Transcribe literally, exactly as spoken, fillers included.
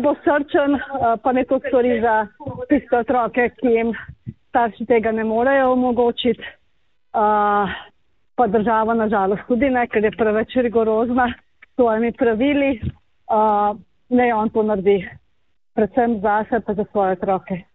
bo srčen, pa nekaj stori za tiste otroke, ki jim starši tega ne morejo omogočiti. Pa država nažalost tudi ne, ker je preveč rigorozna s svojimi pravili. Ne, on to naredi predvsem zase pa za svoje otroke.